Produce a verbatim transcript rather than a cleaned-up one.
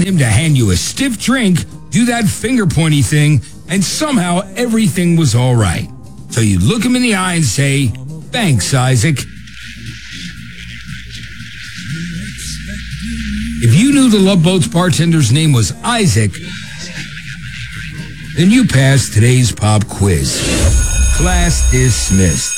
him to hand you a stiff drink, do that finger pointy thing, and somehow everything was all right. So you'd look him in the eye and say, "Thanks, Isaac." If you knew the Love Boat's bartender's name was Isaac, then you passed today's pop quiz. Class dismissed.